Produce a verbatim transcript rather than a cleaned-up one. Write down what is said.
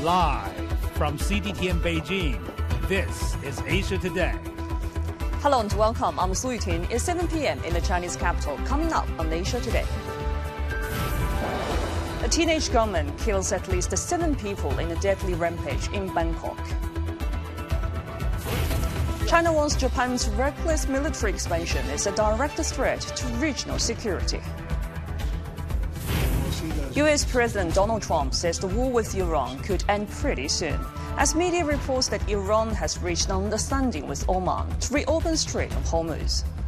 Live from C G T N Beijing, this is Asia Today. Hello and welcome. I'm Su Yuting. It's seven p m in the Chinese capital. Coming up on Asia Today. A teenage gunman kills at least seven people in a deadly rampage in Bangkok. China warns Japan's reckless military expansion is a direct threat to regional security. U S President Donald Trump says the war with Iran could end pretty soon, as media reports that Iran has reached an understanding with Oman to reopen Strait of Hormuz.